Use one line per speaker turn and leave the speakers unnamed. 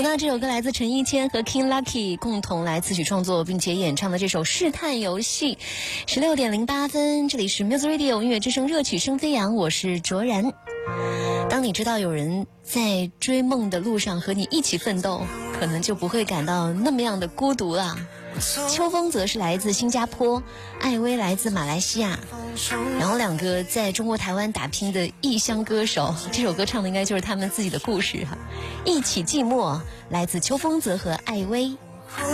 那这首歌来自陈奕谦和 King Lucky 共同来词曲创作并且演唱的这首试探游戏。16:08，这里是 Music Radio 音乐之声，热曲声飞扬，我是卓然。当你知道有人在追梦的路上和你一起奋斗，可能就不会感到那么样的孤独了。秋风则是来自新加坡，艾薇来自马来西亚，然后两个在中国台湾打拼的异乡歌手，这首歌唱的应该就是他们自己的故事哈。一起寂寞来自秋风则和艾薇。